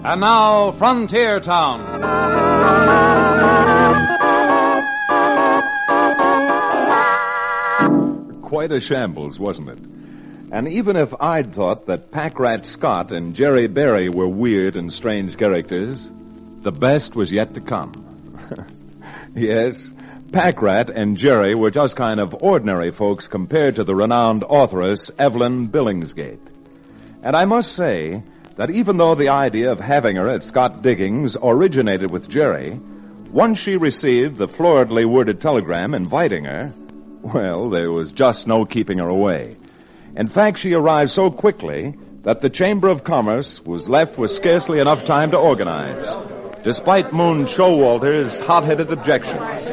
And now, Frontier Town. Quite a shambles, wasn't it? And even if I'd thought that Pack Rat Scott and Jerry Berry were weird and strange characters, the best was yet to come. Yes, Pack Rat and Jerry were just kind of ordinary folks compared to the renowned authoress Evelyn Billingsgate. And I must say that even though the idea of having her at Scott Diggings originated with Jerry, once she received the floridly worded telegram inviting her, well, there was just no keeping her away. In fact, she arrived so quickly that the Chamber of Commerce was left with scarcely enough time to organize, despite Moon Showalter's hot-headed objections.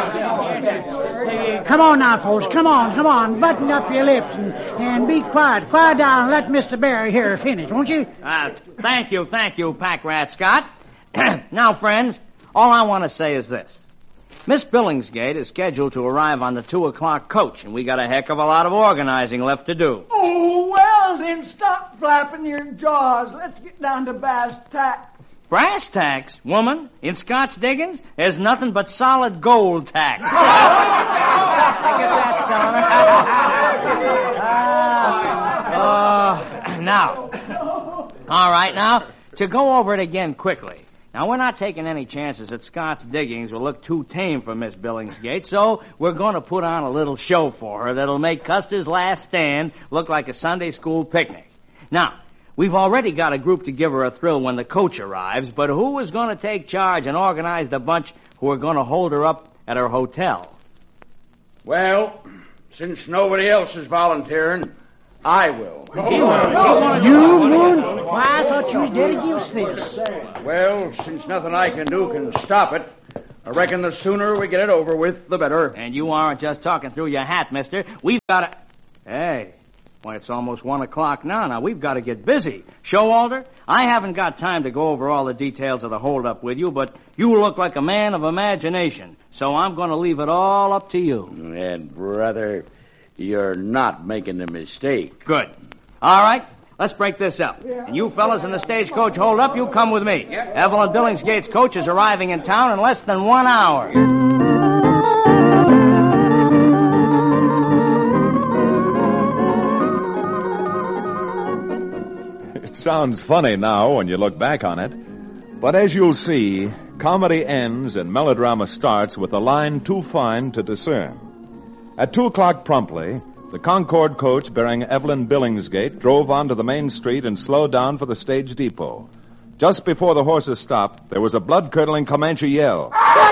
Come on now, folks. Come on. Button up your lips and be quiet. Quiet down and let Mr. Barry here finish, won't you? Thank you, Pack Rat Scott. Now, friends, all I want to say is this. Miss Billingsgate is scheduled to arrive on the 2 o'clock coach, and we got a heck of a lot of organizing left to do. Oh, well, then stop flapping your jaws. Let's get down to brass tacks. Brass tacks, woman? In Scott's Diggings, there's nothing but solid gold tacks. I guess that's son. Now. All right, now, to go over it again quickly. Now, we're not taking any chances that Scott's Diggings will look too tame for Miss Billingsgate, so we're going to put on a little show for her that'll make Custer's Last Stand look like a Sunday school picnic. Now, we've already got a group to give her a thrill when the coach arrives, but who is going to take charge and organize the bunch who are going to hold her up at her hotel? Well, since nobody else is volunteering, I will. You, Moon? Why, I thought you was dead against this. Well, since nothing I can do can stop it, I reckon the sooner we get it over with, the better. And you aren't just talking through your hat, mister. We've got to... Hey, well, it's almost 1 o'clock now. Now, we've got to get busy. Showalter, I haven't got time to go over all the details of the holdup with you, but you look like a man of imagination, so I'm going to leave it all up to you. And, brother, you're not making a mistake. Good. All right, let's break this up. And you fellas in the stagecoach holdup, you come with me. Evelyn Billingsgate's coach is arriving in town in less than 1 hour. It sounds funny now when you look back on it, but as you'll see, comedy ends and melodrama starts with a line too fine to discern. At 2 o'clock promptly, the Concord coach bearing Evelyn Billingsgate drove onto the main street and slowed down for the stage depot. Just before the horses stopped, there was a blood-curdling Comanche yell.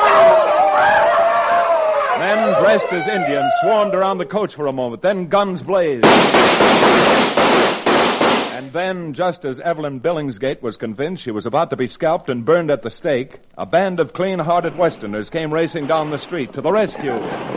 Men dressed as Indians swarmed around the coach for a moment, then guns blazed. And then, just as Evelyn Billingsgate was convinced she was about to be scalped and burned at the stake, a band of clean-hearted Westerners came racing down the street to the rescue.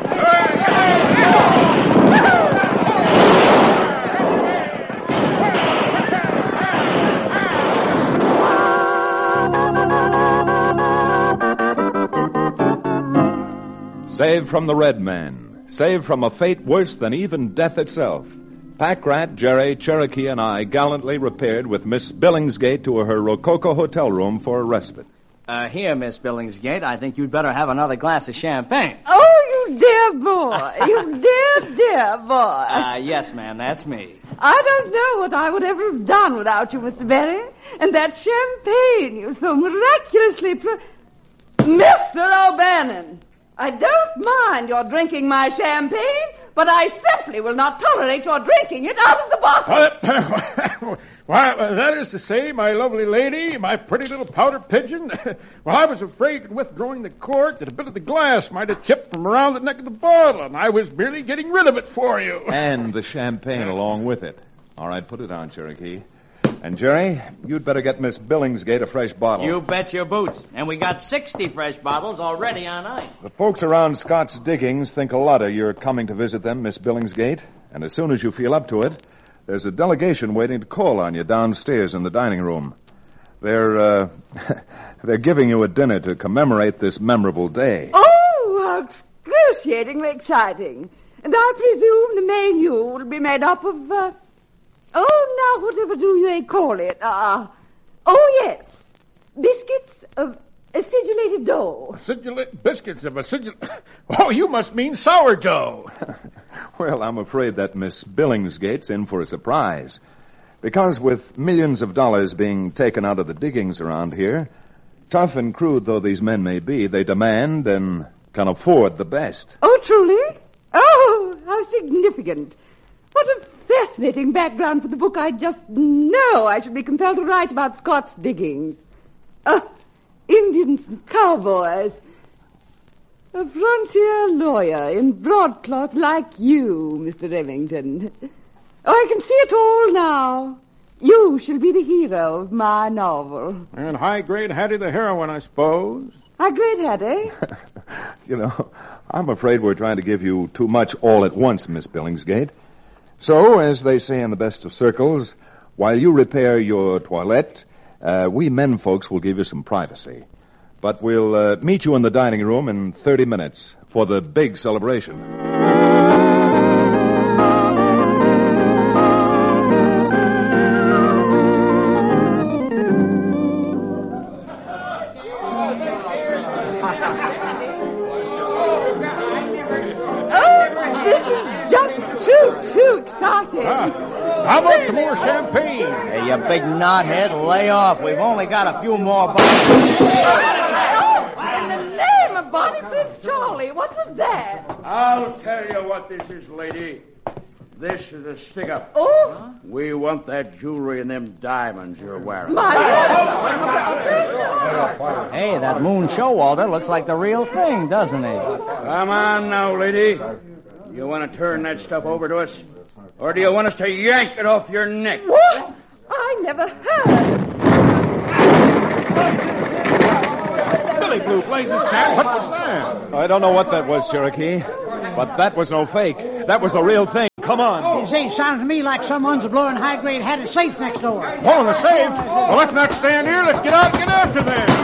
Saved from the Red Man, saved from a fate worse than even death itself, Pack Rat, Jerry, Cherokee, and I gallantly repaired with Miss Billingsgate to her Rococo hotel room for a respite. Here, Miss Billingsgate, I think you'd better have another glass of champagne. Oh, you dear boy. You dear boy. Yes, ma'am, that's me. I don't know what I would ever have done without you, Mr. Berry. And that champagne you so miraculously... Mr. O'Bannon, I don't mind your drinking my champagne, but I simply will not tolerate your drinking it out of the bottle. Why, that is to say, my lovely lady, my pretty little powder pigeon, well, I was afraid in withdrawing the cork that a bit of the glass might have chipped from around the neck of the bottle, and I was merely getting rid of it for you. And the champagne along with it. All right, put it on, Cherokee. And, Jerry, you'd better get Miss Billingsgate a fresh bottle. You bet your boots. And we got 60 fresh bottles already on ice. The folks around Scott's Diggings think a lot of your coming to visit them, Miss Billingsgate. And as soon as you feel up to it, there's a delegation waiting to call on you downstairs in the dining room. They're giving you a dinner to commemorate this memorable day. Oh, how excruciatingly exciting. And I presume the menu will be made up of, now, whatever do they call it? Oh, yes. biscuits of acidulated dough. Biscuits of acidulated... Oh, you must mean sourdough. Well, I'm afraid that Miss Billingsgate's in for a surprise. Because with millions of dollars being taken out of the diggings around here, tough and crude though these men may be, they demand and can afford the best. Oh, truly? Oh, how significant. What a fascinating background for the book I just know I should be compelled to write about Scott's diggings. Indians and cowboys. A frontier lawyer in broadcloth like you, Mr. Remington. Oh, I can see it all now. You shall be the hero of my novel. And high-grade Hattie the heroine, I suppose. High-grade Hattie? You know, I'm afraid we're trying to give you too much all at once, Miss Billingsgate. So, as they say in the best of circles, while you repair your toilette, we men folks will give you some privacy. But we'll meet you in the dining room in 30 minutes for the big celebration. Oh, this is just too exciting. How about some more champagne? Hey, you big knothead, lay off. We've only got a few more bottles. In the name of Bonnie Prince Charlie, what was that? I'll tell you what this is, lady. This is a stick-up. Oh, We want that jewelry and them diamonds you're wearing. my Hey, that moon Showalter looks like the real thing, doesn't he? Come on now, lady. You want to turn that stuff over to us? Or do you want us to yank it off your neck? What? I never heard. Billy Blue Blazes, Chad. What was that? I don't know what that was, Cherokee, but that was no fake. That was the real thing. Come on. Say, sounds to me like someone's blowing high-grade Hattie's safe next door. Blowing the safe? Well, let's not stand here. Let's get out and get after them.